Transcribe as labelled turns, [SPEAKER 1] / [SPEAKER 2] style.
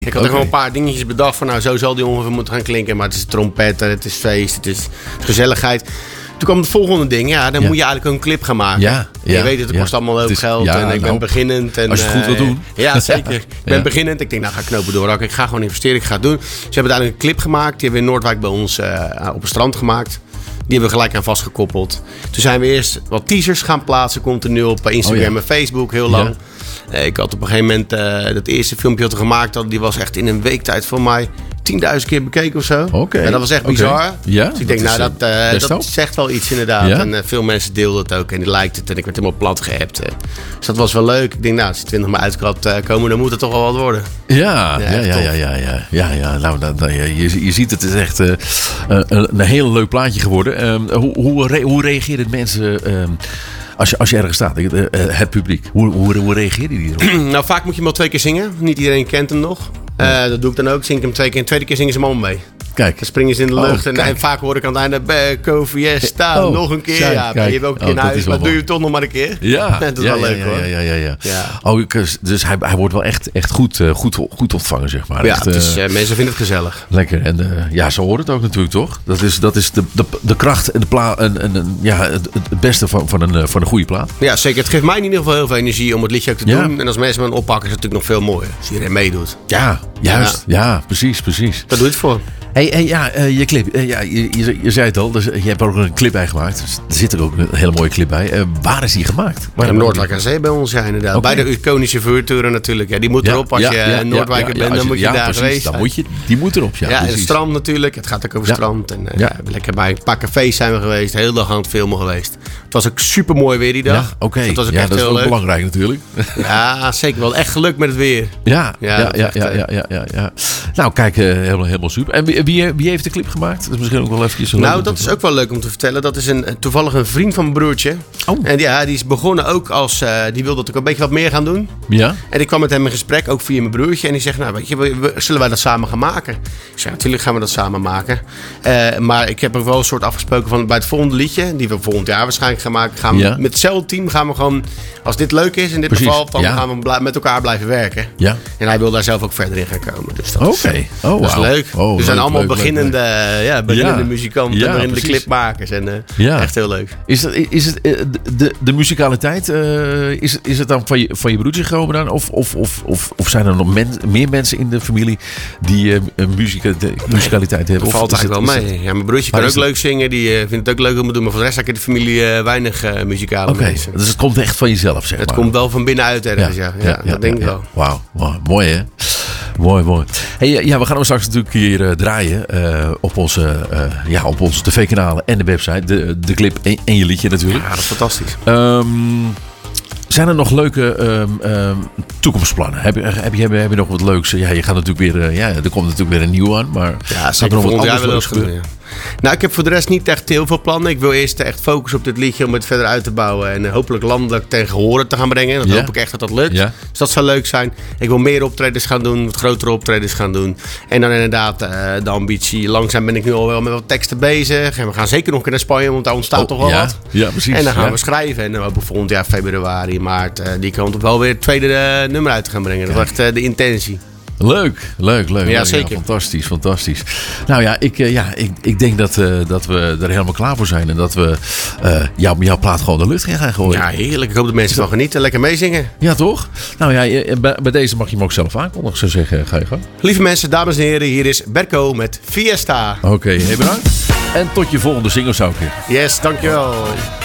[SPEAKER 1] Ik had er gewoon een paar dingetjes bedacht van nou zo zal die ongeveer moeten gaan klinken. Maar het is trompetten, het is feest, het is gezelligheid. Toen kwam het volgende ding. Ja, dan moet je eigenlijk ook een clip gaan maken.
[SPEAKER 2] Ja.
[SPEAKER 1] Je weet het kost allemaal ook geld. En ik ben beginnend. En,
[SPEAKER 2] als je het goed wil doen.
[SPEAKER 1] Ja, zeker. Ik ben beginnend. Ik denk, nou ga ik knopen doorhakken. Ik ga gewoon investeren. Ik ga het doen. Ze hebben uiteindelijk een clip gemaakt. Die hebben we in Noordwijk bij ons op het strand gemaakt. Die hebben we gelijk aan vastgekoppeld. Toen zijn we eerst wat teasers gaan plaatsen. Continu op Instagram en Facebook. Heel lang. Ik had op een gegeven moment dat eerste filmpje dat we gemaakt hadden. Die was echt in een week tijd voor mij 10.000 keer bekeken of zo. En dat was echt bizar.
[SPEAKER 2] Ja,
[SPEAKER 1] dus ik denk, nou dat zegt wel iets inderdaad. Ja? En veel mensen deelden het ook en die liked het. En ik werd helemaal plat geappt. Dus dat was wel leuk. Ik denk, nou, als die 20 maar uitkrapt komen, dan moet het toch wel wat worden.
[SPEAKER 2] Ja. Nou, je ziet het is echt een heel leuk plaatje geworden. Hoe reageren mensen... Als je ergens staat, het publiek, hoe reageren die erop?
[SPEAKER 1] Nou, vaak moet je hem wel 2 keer zingen. Niet iedereen kent hem nog. Dat doe ik dan ook. Zing ik hem 2 keer. En de tweede keer zingen ze hem allemaal mee.
[SPEAKER 2] Kijk.
[SPEAKER 1] Dan springen ze in de lucht. En vaak hoor ik aan het einde... Becco Fiesta, nog een keer.
[SPEAKER 2] Kijk.
[SPEAKER 1] Ben je wel een keer naar huis, maar doe je het toch nog maar een keer.
[SPEAKER 2] Ja.
[SPEAKER 1] Dat is wel leuk hoor.
[SPEAKER 2] Ja. Dus hij wordt wel echt goed ontvangen, zeg maar.
[SPEAKER 1] Ja,
[SPEAKER 2] echt,
[SPEAKER 1] mensen vinden het gezellig.
[SPEAKER 2] Lekker. En ze horen het ook natuurlijk, toch? Dat is de kracht en het beste van een goede plaat.
[SPEAKER 1] Ja, zeker. Het geeft mij in ieder geval heel veel energie om het liedje ook te doen. En als mensen me dan oppakken, is het natuurlijk nog veel mooier. Als iedereen meedoet.
[SPEAKER 2] Ja, juist. Ja, precies.
[SPEAKER 1] Daar doe je het voor.
[SPEAKER 2] Je clip. Je zei het al, dus je hebt er ook een clip bij gemaakt. Dus er zit er ook een hele mooie clip bij. Waar is die gemaakt?
[SPEAKER 1] In Noordwijk aan Zee bij ons, ja, inderdaad. Okay. Bij de iconische vuurtoren natuurlijk. Ja, die moet erop. Als je Noordwijker bent, dan moet je daar geweest zijn.
[SPEAKER 2] Die moet erop, ja.
[SPEAKER 1] Ja, en het strand natuurlijk. Het gaat ook over strand. En lekker bij een paar cafés zijn we geweest. De hele dag aan het filmen geweest. Het was ook super mooi weer die dag.
[SPEAKER 2] Oké.
[SPEAKER 1] Dat was ook echt
[SPEAKER 2] dat is
[SPEAKER 1] heel
[SPEAKER 2] wel
[SPEAKER 1] leuk.
[SPEAKER 2] Belangrijk natuurlijk.
[SPEAKER 1] Ja, zeker wel. Echt geluk met het weer.
[SPEAKER 2] Ja. Nou, kijk, helemaal super. En wie heeft de clip gemaakt? Dat is misschien ook wel eventjes
[SPEAKER 1] Nou, dat is ook wel leuk om te vertellen. Dat is toevallig een vriend van mijn broertje.
[SPEAKER 2] Oh.
[SPEAKER 1] En die is begonnen ook als... die wilde ook een beetje wat meer gaan doen.
[SPEAKER 2] Ja.
[SPEAKER 1] En ik kwam met hem in gesprek, ook via mijn broertje. En die zegt, nou weet je, zullen wij dat samen gaan maken? Ik zei, natuurlijk gaan we dat samen maken. Maar ik heb ook wel een soort afgesproken van bij het volgende liedje... die we volgend jaar waarschijnlijk gaan maken... met hetzelfde team gaan we gewoon... Als dit leuk is in dit geval, dan gaan we met elkaar blijven werken. Ja. En hij wil daar zelf ook verder in gaan komen. Dus dat is leuk. We zijn allemaal beginnende muzikanten, beginnende clipmakers. En echt heel leuk.
[SPEAKER 2] Is het de musicaliteit, is het dan van je broertje gekomen dan? Of zijn er nog meer mensen in de familie die musicaliteit hebben?
[SPEAKER 1] Dat valt eigenlijk wel mee. Ja, mijn broertje kan ook leuk zingen. Die vindt het ook leuk om te doen. Maar voor de rest heb ik in de familie weinig muzikale mensen.
[SPEAKER 2] Dus het komt echt van jezelf, zeg maar.
[SPEAKER 1] Het komt wel van binnenuit ergens, dat denk ik wel.
[SPEAKER 2] Wauw, mooi hè? Mooi. Hey, we gaan hem straks natuurlijk hier draaien op onze tv-kanalen en de website. De clip en je liedje natuurlijk.
[SPEAKER 1] Ja, dat is fantastisch.
[SPEAKER 2] Zijn er nog leuke toekomstplannen? Heb je nog wat leuks? Ja, je gaat natuurlijk weer. Er komt natuurlijk weer een nieuw aan. Maar
[SPEAKER 1] zeker nog wat anders leuks gebeuren? Nou, ik heb voor de rest niet echt heel veel plannen. Ik wil eerst echt focussen op dit liedje om het verder uit te bouwen. En hopelijk landelijk ten gehore te gaan brengen. Dat hoop ik echt dat dat lukt. Ja. Dus dat zou leuk zijn. Ik wil meer optredens gaan doen. Wat grotere optredens gaan doen. En dan inderdaad de ambitie. Langzaam ben ik nu al wel met wat teksten bezig. En we gaan zeker nog een keer naar Spanje. Want daar ontstaat toch wel wat. Ja, precies. En dan gaan we schrijven. En dan hopen we volgend jaar februari, maart. Die kant op wel weer het tweede nummer uit te gaan brengen. Dat is echt de intentie.
[SPEAKER 2] Leuk.
[SPEAKER 1] Ja, zeker.
[SPEAKER 2] Ja, fantastisch. Nou ja, ik denk dat we er helemaal klaar voor zijn. En dat we jouw plaat gewoon de lucht gaan gooien.
[SPEAKER 1] Ja, heerlijk. Ik hoop dat mensen van genieten. Lekker meezingen.
[SPEAKER 2] Ja, toch? Nou ja, bij deze mag je hem ook zelf aankondigen. Zo zeggen, ga je gang.
[SPEAKER 1] Lieve mensen, dames en heren. Hier is Berco met Fiesta.
[SPEAKER 2] Oké, bedankt. En tot je volgende single zou ik weer.
[SPEAKER 1] Yes, dankjewel.